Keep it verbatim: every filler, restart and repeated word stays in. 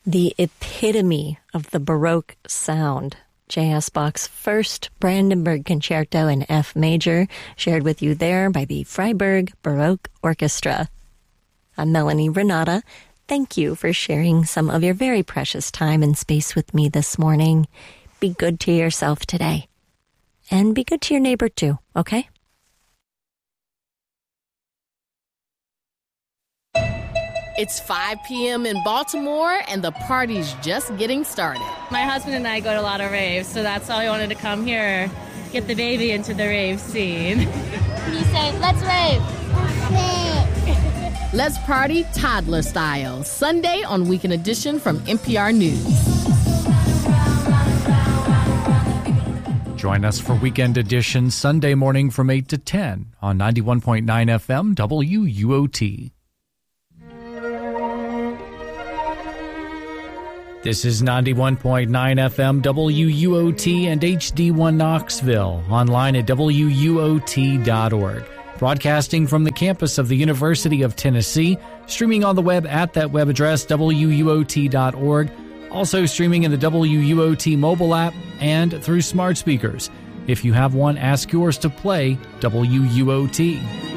The epitome of the Baroque sound. J S. Bach's first Brandenburg Concerto in F major, shared with you there by the Freiburg Baroque Orchestra. I'm Melanie Renata. Thank you for sharing some of your very precious time and space with me this morning. Be good to yourself today. And be good to your neighbor too, okay? It's five p.m. in Baltimore, and the party's just getting started. My husband and I go to a lot of raves, so that's why I wanted to come here, get the baby into the rave scene. Can you say, let's rave? Let's rave. Let's party toddler style, Sunday on Weekend Edition from N P R News. Join us for Weekend Edition Sunday morning from eight to ten on ninety-one point nine F M W U O T. This is ninety-one point nine F M W U O T and H D one Knoxville, online at W U O T dot org. Broadcasting from the campus of the University of Tennessee, streaming on the web at that web address, W U O T dot org, also streaming in the W U O T mobile app and through smart speakers. If you have one, ask yours to play W U O T.